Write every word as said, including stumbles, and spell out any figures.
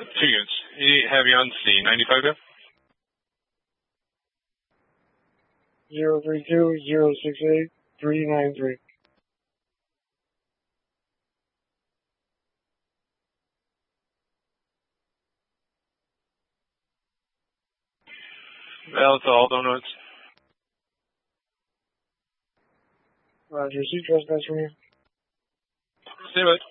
Two units. He heavy on scene. ninety-five there. Zero three two zero six eight three nine three. That's all donuts. Roger, see trespass from you. Stay with.